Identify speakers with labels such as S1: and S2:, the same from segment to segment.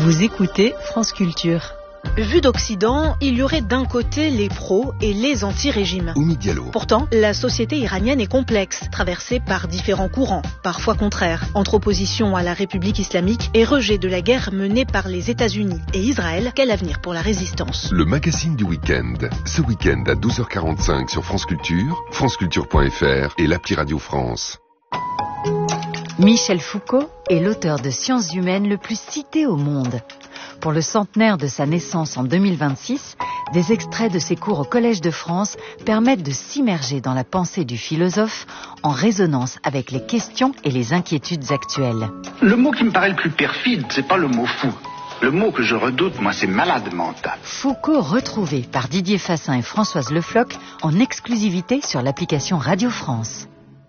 S1: Vous écoutez France Culture. Vu d'Occident, il y aurait d'un côté les pros et les anti-régimes.
S2: Oumi Diallo.
S1: Pourtant, la société iranienne est complexe, traversée par différents courants, parfois contraires, entre opposition à la République islamique et rejet de la guerre menée par les États-Unis et Israël. Quel avenir pour la résistance?
S2: Le magazine du week-end. Ce week-end à 12h45 sur France Culture, franceculture.fr et l'appli Radio France.
S3: Michel Foucault est l'auteur de sciences humaines le plus cité au monde. Pour le centenaire de sa naissance en 2026, des extraits de ses cours au Collège de France permettent de s'immerger dans la pensée du philosophe en résonance avec les questions et les inquiétudes actuelles.
S4: Le mot qui me paraît le plus perfide, c'est pas le mot fou. Le mot que je redoute, moi, c'est malade mental.
S3: Foucault retrouvé par Didier Fassin et Françoise Le Floch en exclusivité sur l'application Radio France.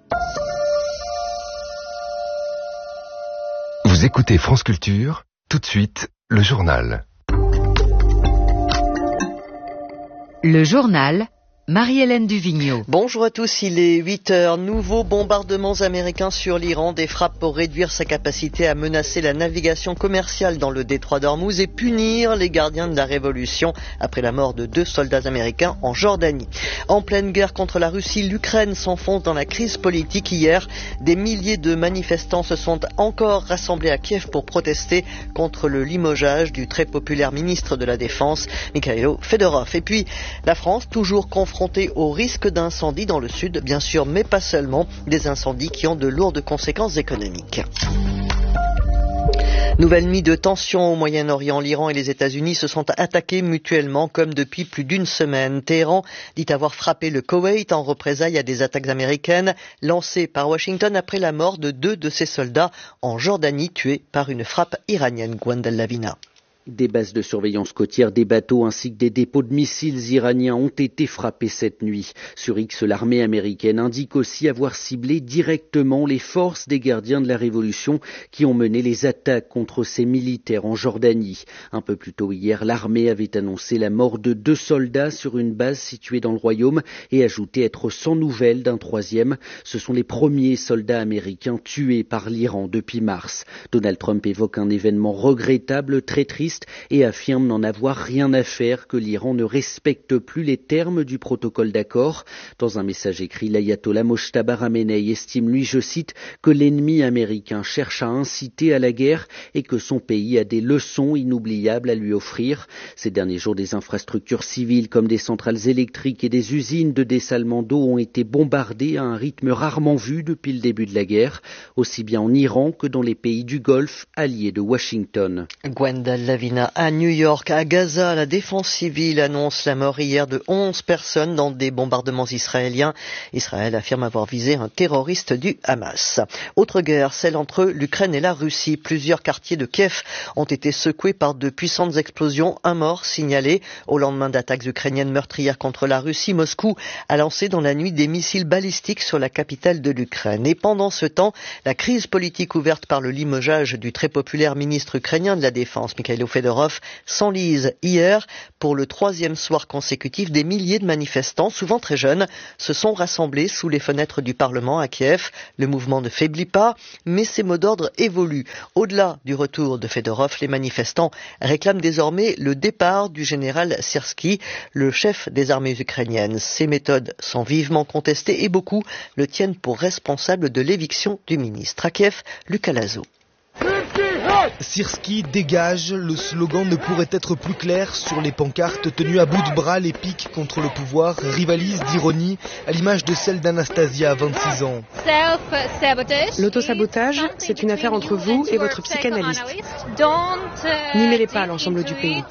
S2: Vous écoutez France Culture, tout de suite, le journal.
S3: Le journal, Marie-Hélène Duvigneau.
S5: Bonjour à tous, il est 8h. Nouveaux bombardements américains sur l'Iran, des frappes pour réduire sa capacité à menacer la navigation commerciale dans le détroit d'Ormuz et punir les gardiens de la révolution après la mort de 2 soldats américains en Jordanie. En pleine guerre contre la Russie, l'Ukraine s'enfonce dans la crise politique. Hier, des milliers de manifestants se sont encore rassemblés à Kiev pour protester contre le limogeage du très populaire ministre de la Défense, Mikhailo Fedorov. Et puis, la France, toujours confrontée au risque d'incendie dans le sud, bien sûr, mais pas seulement, des incendies qui ont de lourdes conséquences économiques. Nouvelle nuit de tension au Moyen-Orient. L'Iran et les États-Unis se sont attaqués mutuellement comme depuis plus d'une semaine. Téhéran dit avoir frappé le Koweït en représailles à des attaques américaines lancées par Washington après la mort de 2 de ses soldats en Jordanie tués par une frappe iranienne. Gwendal Lavina.
S6: Des bases de surveillance côtière, des bateaux ainsi que des dépôts de missiles iraniens ont été frappés cette nuit. Sur X, l'armée américaine indique aussi avoir ciblé directement les forces des gardiens de la Révolution qui ont mené les attaques contre ces militaires en Jordanie. Un peu plus tôt hier, l'armée avait annoncé la mort de 2 soldats sur une base située dans le royaume et ajouté être sans nouvelles d'un 3e. Ce sont les premiers soldats américains tués par l'Iran depuis mars. Donald Trump évoque un événement regrettable, très triste, et affirme n'en avoir rien à faire, que l'Iran ne respecte plus les termes du protocole d'accord. Dans un message écrit, l'ayatollah Mojtaba Khamenei estime, lui, je cite, que l'ennemi américain cherche à inciter à la guerre et que son pays a des leçons inoubliables à lui offrir. Ces derniers jours, des infrastructures civiles comme des centrales électriques et des usines de dessalement d'eau ont été bombardées à un rythme rarement vu depuis le début de la guerre, aussi bien en Iran que dans les pays du Golfe, alliés de Washington.
S5: Gwendal Lavina. À New York, à Gaza, la défense civile annonce la mort hier de 11 personnes dans des bombardements israéliens. Israël affirme avoir visé un terroriste du Hamas. Autre guerre, celle entre l'Ukraine et la Russie. Plusieurs quartiers de Kiev ont été secoués par de puissantes explosions. Un mort signalé au lendemain d'attaques ukrainiennes meurtrières contre la Russie. Moscou a lancé dans la nuit des missiles balistiques sur la capitale de l'Ukraine. Et pendant ce temps, la crise politique ouverte par le limogeage du très populaire ministre ukrainien de la Défense, Mikhailo Fedorov, s'enlise. Hier, pour le 3e soir consécutif, des milliers de manifestants, souvent très jeunes, se sont rassemblés sous les fenêtres du Parlement à Kiev. Le mouvement ne faiblit pas, mais ses mots d'ordre évoluent. Au-delà du retour de Fedorov, les manifestants réclament désormais le départ du général Syrski, le chef des armées ukrainiennes. Ces méthodes sont vivement contestées et beaucoup le tiennent pour responsable de l'éviction du ministre. À Kiev, Lucas Lazo.
S7: Syrski dégage, le slogan ne pourrait être plus clair. Sur les pancartes tenues à bout de bras, les piques contre le pouvoir rivalisent d'ironie à l'image de celle d'Anastasia, 26 ans.
S8: L'autosabotage, c'est une affaire entre vous et votre psychanalyste. N'y mêlez pas l'ensemble du pays.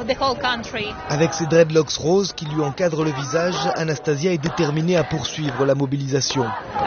S7: Avec ses dreadlocks roses qui lui encadrent le visage, Anastasia est déterminée à poursuivre la mobilisation.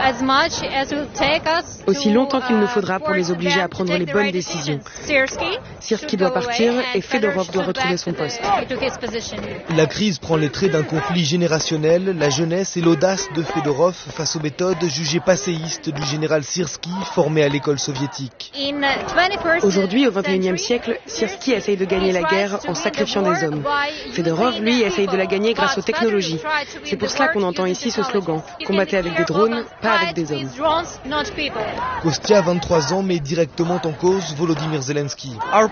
S8: Aussi longtemps qu'il nous faudra pour les obliger à prendre les bonnes décisions. Syrski doit partir et Fedorov doit retrouver son poste.
S7: La crise prend les traits d'un conflit générationnel, la jeunesse et l'audace de Fedorov face aux méthodes jugées passéistes du général Syrski, formé à l'école soviétique.
S8: Aujourd'hui, au XXIe siècle, Syrski essaye de gagner la guerre en sacrifiant des hommes. Fedorov, lui, essaye de la gagner grâce aux technologies. C'est pour cela qu'on entend ici ce slogan « Combattez avec des drones, pas avec des hommes ».
S7: Kostia, 23 ans, met directement en cause Volodymyr Volodymyr Zelensky.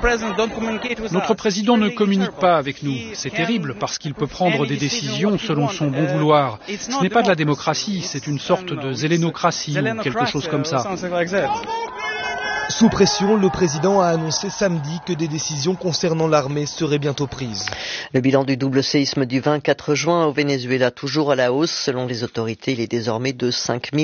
S9: Notre président ne communique pas avec nous. C'est terrible parce qu'il peut prendre des décisions selon son bon vouloir. Ce n'est pas de la démocratie, c'est une sorte de zélénocratie ou quelque chose comme ça.
S7: Sous pression, le président a annoncé samedi que des décisions concernant l'armée seraient bientôt prises.
S5: Le bilan du double séisme du 24 juin au Venezuela toujours à la hausse. Selon les autorités, il est désormais de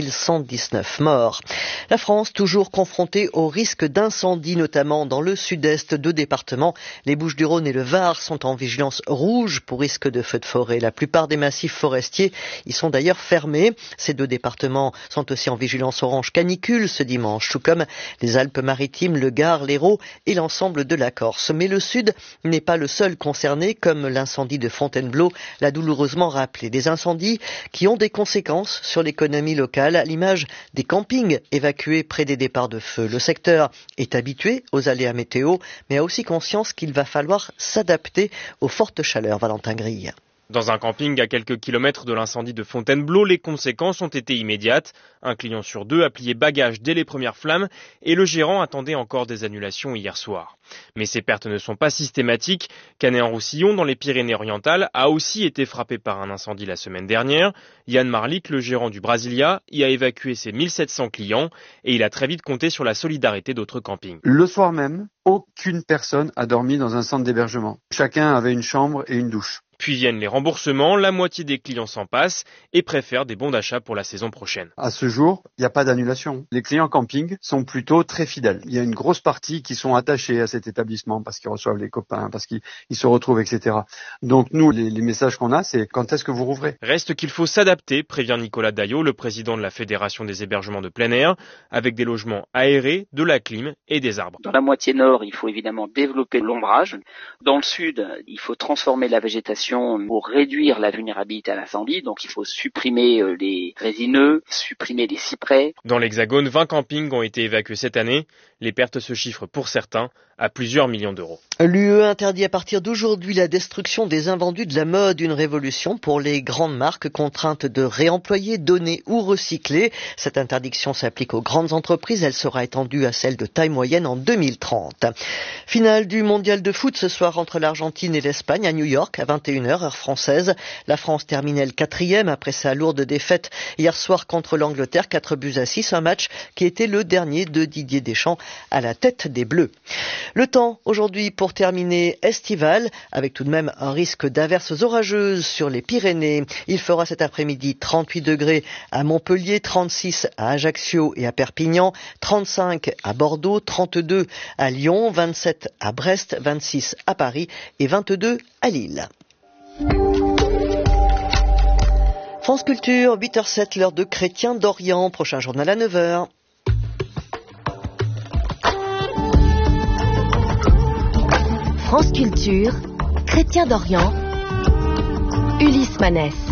S5: 5119 morts. La France toujours confrontée au risque d'incendie, notamment dans le sud-est. 2 départements, les Bouches-du-Rhône et le Var, sont en vigilance rouge pour risque de feux de forêt. La plupart des massifs forestiers y sont d'ailleurs fermés. Ces 2 départements sont aussi en vigilance orange canicule ce dimanche, tout comme les Alpes-Maritimes, le Gard, l'Hérault et l'ensemble de la Corse. Mais le Sud n'est pas le seul concerné, comme l'incendie de Fontainebleau l'a douloureusement rappelé. Des incendies qui ont des conséquences sur l'économie locale, à l'image des campings évacués près des départs de feu. Le secteur est habitué aux aléas météo, mais a aussi conscience qu'il va falloir s'adapter aux fortes chaleurs. Valentin Grille.
S10: Dans un camping à quelques kilomètres de l'incendie de Fontainebleau, les conséquences ont été immédiates. Un client sur 2 a plié bagages dès les premières flammes et le gérant attendait encore des annulations hier soir. Mais ces pertes ne sont pas systématiques. Canet-en-Roussillon, dans les Pyrénées-Orientales, a aussi été frappé par un incendie la semaine dernière. Yann Marlik, le gérant du Brasilia, y a évacué ses 1700 clients et il a très vite compté sur la solidarité d'autres campings.
S11: Le soir même, aucune personne a dormi dans un centre d'hébergement. Chacun avait une chambre et une douche.
S10: Puis viennent les remboursements, la moitié des clients s'en passent et préfèrent des bons d'achat pour la saison prochaine.
S11: À ce jour, il n'y a pas d'annulation. Les clients camping sont plutôt très fidèles. Il y a une grosse partie qui sont attachés à cet établissement parce qu'ils reçoivent les copains, parce qu'ils se retrouvent, etc. Donc nous, les messages qu'on a, c'est quand est-ce que vous rouvrez ?
S10: Reste qu'il faut s'adapter, prévient Nicolas Daillot, le président de la Fédération des hébergements de plein air, avec des logements aérés, de la clim et des arbres.
S12: Dans la moitié nord, il faut évidemment développer l'ombrage. Dans le sud, il faut transformer la végétation pour réduire la vulnérabilité à l'incendie. Donc il faut supprimer les résineux, supprimer les cyprès.
S10: Dans l'Hexagone, 20 campings ont été évacués cette année. Les pertes se chiffrent pour certains à plusieurs millions d'euros.
S5: L'UE interdit à partir d'aujourd'hui la destruction des invendus de la mode, une révolution pour les grandes marques contraintes de réemployer, donner ou recycler. Cette interdiction s'applique aux grandes entreprises, elle sera étendue à celles de taille moyenne en 2030. Finale du mondial de foot ce soir entre l'Argentine et l'Espagne à New York à 21h heure française. La France terminait le 4e après sa lourde défaite hier soir contre l'Angleterre, 4-6, un match qui était le dernier de Didier Deschamps à la tête des Bleus. Le temps aujourd'hui pour terminer estival, avec tout de même un risque d'averses orageuses sur les Pyrénées. Il fera cet après-midi 38 degrés à Montpellier, 36 à Ajaccio et à Perpignan, 35 à Bordeaux, 32 à Lyon, 27 à Brest, 26 à Paris et 22 à Lille. France Culture, 8h07, l'heure de Chrétien d'Orient. Prochain journal à 9h.
S13: France Culture, Chrétien d'Orient, Ulysse Manès.